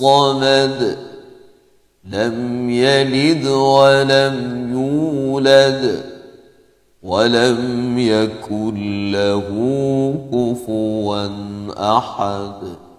الصمد لم يلد ولم يولد ولم يكن له كفوا أحد.